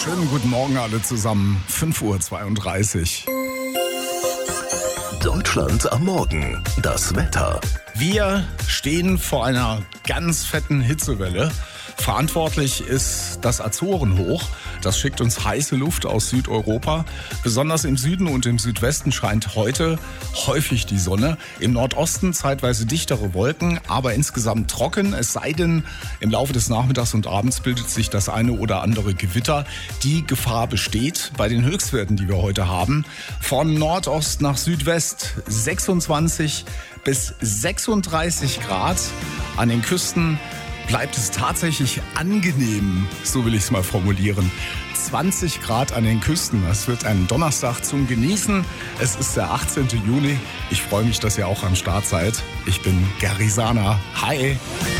Schönen guten Morgen alle zusammen. 5:32 Uhr. Deutschland am Morgen. Das Wetter. Wir stehen vor einer ganz fetten Hitzewelle. Verantwortlich ist das Azorenhoch. Das schickt uns heiße Luft aus Südeuropa. Besonders im Süden und im Südwesten scheint heute häufig die Sonne. Im Nordosten zeitweise dichtere Wolken, aber insgesamt trocken. Es sei denn, im Laufe des Nachmittags und Abends bildet sich das eine oder andere Gewitter. Die Gefahr besteht bei den Höchstwerten, die wir heute haben. Von Nordost nach Südwest 26 bis 36 Grad. An den Küsten bleibt es tatsächlich angenehm, so will ich es mal formulieren. 20 Grad an den Küsten. Es wird ein Donnerstag zum Genießen. Es ist der 18. Juni. Ich freue mich, dass ihr auch am Start seid. Ich bin Gary Sana. Hi!